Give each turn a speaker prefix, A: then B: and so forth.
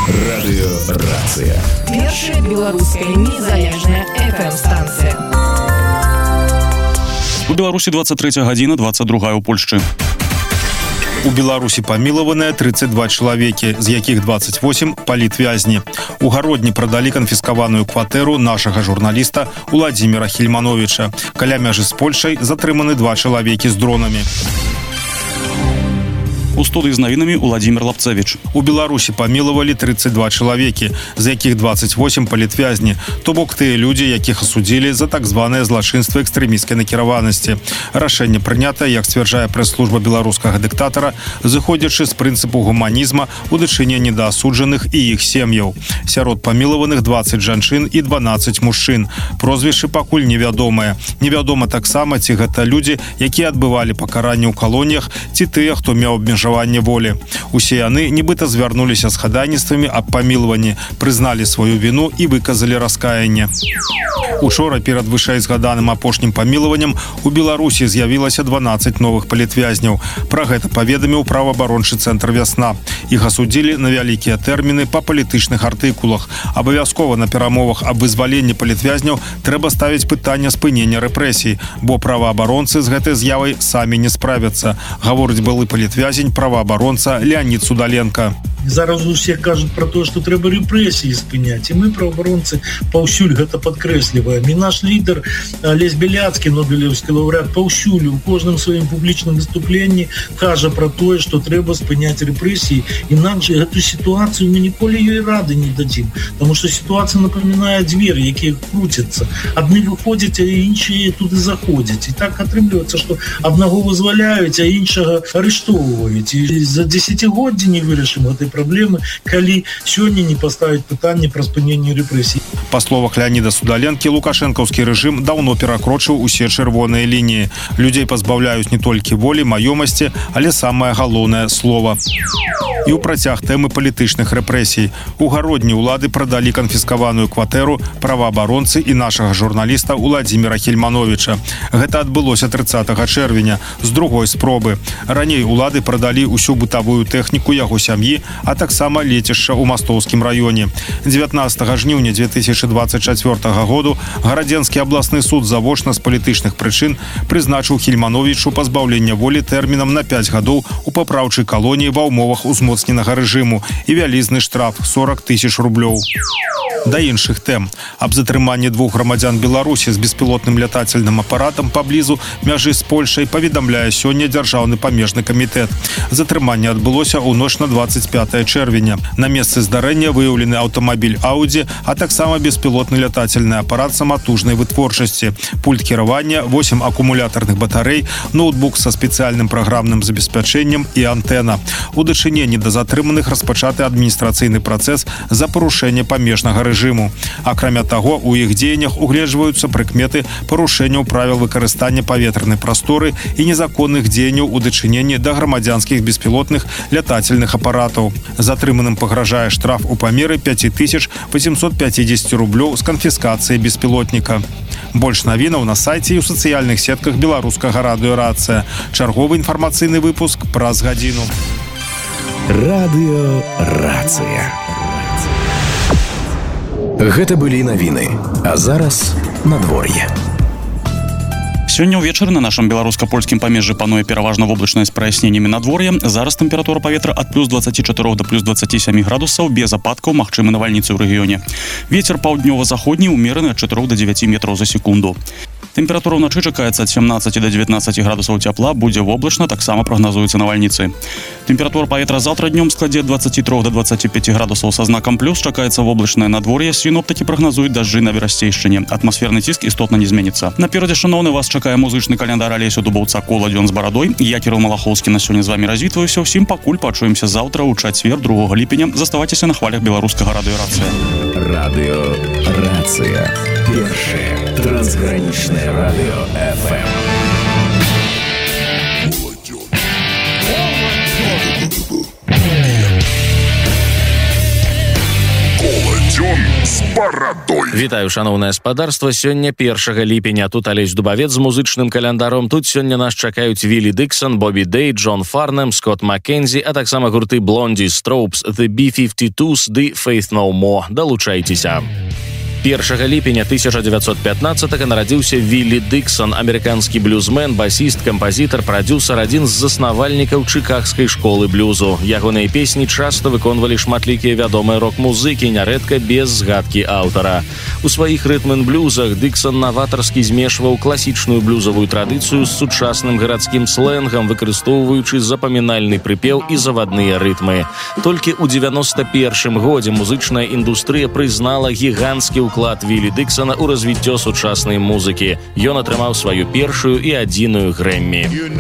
A: Радыёрацыя.
B: Першая беларуская незалежная FM-станцыя.
C: У Беларусі 23 гадзіна, 22 у Польшчы.
D: У Беларусі памілаваныя 32 чалавекі, з якіх 28 палітвязні. У Гародні прадалі канфіскаваную кватэру нашага журналіста Уладзіміра Хільмановіча. Каля мяжы з Польшай затрыманы 2 чалавекі з дронамі.
C: У студыі з навінамі Уладзімір Лапцевіч.
D: У Беларусі памілавалі 32 чалавекі, з якіх 28 палітвязні, то бок тыя людзі, якіх асудзілі за так званае злачынства экстрэмісцкай накіраванасці. Рашэнне прынятае, як сцвярджае прэс-служба беларускага дыктатара, зыходзячы з прынцыпу гуманізма у дачыненні да асуджаных і іх сем'яў. Сярод памілаваных 20 жанчын і 12 мужчын. Прозвішчы пакуль невядомыя. Невядома таксама, ці гэта людзі, якія адбывалі пакаранне ў калоніях, ці тыя, хто меў абмежаванне волі. Усе яны нібыта звярнуліся з хадайніцтвамі аб памілаванні, прызналі сваю віну і выказалі раскаянне. Учора перад вышэйзгаданым апошнім памілаваннем у Беларусі з'явілася 12 новых палітвязняў. Пра гэта паведаміў праваабарончы цэнтр «Вясна». Іх асудзілі на вялікія тэрміны па палітычных артыкулах. Абавязкова на перамовах аб вызваленні палітвязняў трэба ставіць пытанне спынення рэпрэсій, бо праваабаронцы з гэтай з'явай самі не справяцца, гаворыць былы палітвязень праваабаронца Леонид Судаленко.
E: Зараз усе кажуць пра тое, што трэба рэпрэсіі спыняць, і мы, праваабаронцы, паўсюль гэта падкрэсліваем. І наш лідар Алесь Беляцкі, нобелеўскі лаўрэат, паўсюль у кожным сваім публічным выступленні кажа пра тое, што трэба спыняць рэпрэсіі, інакш гэту сітуацыю мы ніколі ёй рады не дадзім, таму што сітуацыя напамінае дзверы, якія круцяцца. Адны выходзяць, а іншыя туды заходзяць. І так атрымліваецца, што аднаго вызваляюць, а іншага арыштоўваюць. І за дзесяцігоддзі не вырашым гэтай праблемы, калі сёння не паставіць пытанне пра спыненне рэпрэсій.
D: Па словах Леоніда Судаленкі, лукашэнкаўскі рэжым даўно перакрочыў усе чырвоныя лініі. Людзей пазбаўляюць не толькі волі, маёмасці, але самае галоўнае слова. І ў працяг тэмы палітычных рэпрэсій. У Гародні ўлады прадалі канфіскаваную кватэру праваабаронцы і нашага журналіста Уладзіміра Хільмановіча. Гэта адбылося 30 чэрвеня з другой спробы. Раней улады прадалі ўсю бытавую тэхніку яго сям'і, а таксама лецішча ў Мастоўскім раёне. 19 жніўня 2024 году Гарадзенскі абласны суд завочна з палітычных прычын прызначыў Хільмановічу пазбаўлення волі тэрмінам на 5 гадоў у папраўчай калоніі ва ўмовах узмоцненага рэжыму і вялізны штраф 40 000 рублёў. Да іншых тэм. Аб затрыманні 2 грамадзян Беларусі з беспілотным лятательным апаратам паблізу мяжы з Польшай паведамляе сёння дзяржаўны памежны камітэт. Затрыманне адбылося ў ноч на 25 чэрвеня. На месцы здарэння выяўлены аўтамабіль Audi, а таксама беспілотны лятательны апарат саматужнай вытворчасці, пульт кіравання, 8 акумулятарных батарэй, ноутбук са спецыяльным праграмным забеспячэннем і антэна. У дачыненні да затрыманых распачаты адміністрацыйны працэс за парушэнне памежнага рэжыму. Акрамя таго, у іх дзеяннях угледжваюцца прыкметы парушэнняў правіл выкарыстання паветранай прасторы і незаконных дзеянняў у дачыненні да грамадзянскіх беспілотных лятательных апаратаў. Затрыманым пагражае штраф у памеры 5850 рублёў з канфіскацыяй беспілотніка. Больш навінаў на сайце і ў сацыяльных сетках беларускага радыёрацыя. Чарговы інфармацыйны выпуск праз гадзіну.
A: Радыёрацыя. Гэта былі навіны, а зараз надвор'е.
C: Сёння ўвечары на нашым беларуска-польскім памежжы пануе пераважна воблачнае з праясненнямі надвор'я. Зараз тэмпература паветра ад плюс 24 до плюс 27 градусаў, без ападкаў, магчымы навальніцы ў рэгіёне. Вецер паўднёва-заходні ўмераны ад 4 до 9 метраў за секунду. Тэмпература ўначы чакаецца ад 17 до 19 градусаў цяпла, будзе воблачна, таксама прагназуюцца навальніцы. Тэмпература паветра заўтра днём складзе ад 23 до 25 градусаў са знакам плюс, чакаецца воблачнае надвор'е, сіноптыкі прагназуюць дажджы на верасцейшчыне. Атмасферны ціск істотна не зменіцца. Наперадзе, шаноўны, вас чакае музычны каляндар Алеся Дубаўца «Кола дзён з барадой». Я, Кірыл Малахоўскі, на сёння з вамі развітваюся. Усім пакуль, пачуемся заўтра ў чацвер 2 ліпеня. Заставайцеся на хвалях беларускага радыёрацыя.
A: Радыёрацыя. Першае трансгранічнае радыё FM.
F: Кола дзён з з барадой.
G: Вітаю, шановнае спадарства. Сёння 1 ліпеня. Тут Алесь Дубавец з музычным календаром. Тут сёння нас чакаюць Вилли Диксон, Бобі Дэй, Джон Фарнем, Скотт Маккензі, а таксама гурты Блонді, Строупс, The B-52s ды Faith No More. Далучайцеся. 1 ліпеня 1915-го нарадзіўся Вилли Диксон, амерыканскі блюзмен, басіст, кампазітар, прадзюсар, адзін з заснавальнікаў чыкагскай школы блюзу. Ягоныя песні часта выконвалі шматлікія вядомыя рок-музыкі, нярэдка без згадкі аўтара. У сваіх рытм-н-блюзах Диксон наватарскі змешваў класічную блюзавую традыцыю з сучасным гарадскім слэнгам, выкарыстоўваючы запамінальны прыпеў і завадныя рытмы. Толькі ў 91 годзе музычная індустрыя прызнала гіганцкі уклад Вилли Диксона ў развіццё сучаснай музыкі. Ён атрымаў сваю першую і адзіную Грэммі.